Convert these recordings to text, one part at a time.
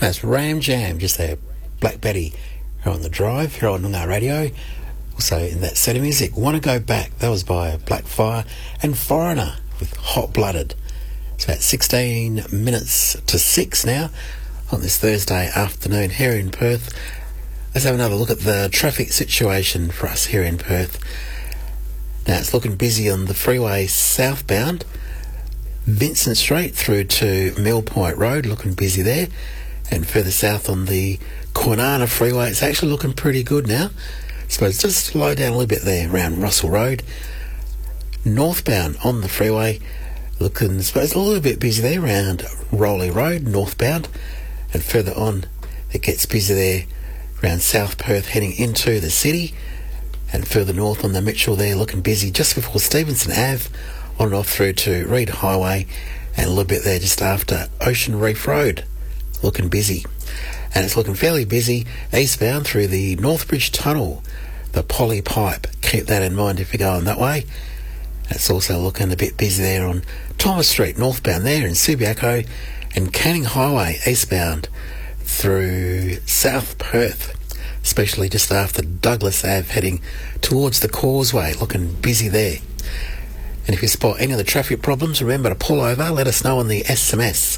That's Ram Jam, just there. Black Betty here on the drive, here on our radio. Also in that set of music, Want to Go Back, that was by Blackfire, and Foreigner with Hot Blooded. It's about 16 minutes to 6 now on this Thursday afternoon here in Perth. Let's have another look at the traffic situation for us here in Perth. Now it's looking busy on the freeway southbound, Vincent Street through to Mill Point Road, looking busy there. And further south on the Kwinana Freeway, it's actually looking pretty good now. I suppose just slow down a little bit there around Russell Road. Northbound on the freeway, looking, I suppose, a little bit busy there around Rowley Road, northbound. And further on, it gets busy there around South Perth, heading into the city. And further north on the Mitchell there, looking busy just before Stevenson Ave, on and off through to Reed Highway, and a little bit there just after Ocean Reef Road. Looking busy. And it's looking fairly busy eastbound through the Northbridge Tunnel, the Poly Pipe. Keep that in mind if you're going that way. It's also looking a bit busy there on Thomas Street northbound there in Subiaco, and Canning Highway eastbound through South Perth, especially just after Douglas Ave heading towards the Causeway. Looking busy there. And if you spot any of the traffic problems, remember to pull over. Let us know on the SMS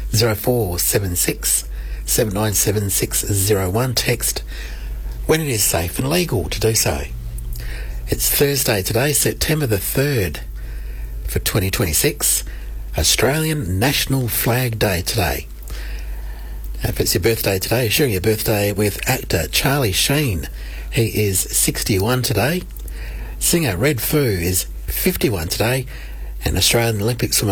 0476 797 601. Text when it is safe and legal to do so. It's Thursday today, September the 3rd for 2026. Australian National Flag Day today. Now, if it's your birthday today, sharing your birthday with actor Charlie Sheen. He is 61 today. Singer Red Foo is 51 today. And Australian Olympic swimmer